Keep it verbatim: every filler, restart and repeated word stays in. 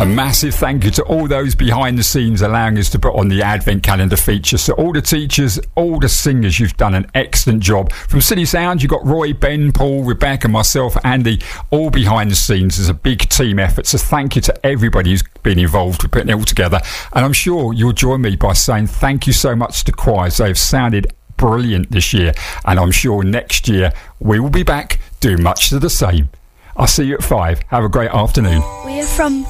A massive thank you to all those behind the scenes allowing us to put on the Advent Calendar features. So all the teachers, all the singers, you've done an excellent job. From City Sound, you've got Roy, Ben, Paul, Rebecca, myself, Andy, all behind the scenes. There's a big team effort. So thank you to everybody who's been involved with putting it all together. And I'm sure you'll join me by saying thank you so much to choirs. They've sounded brilliant this year. And I'm sure next year we will be back doing much of the same. I'll see you at five. Have a great afternoon. We're from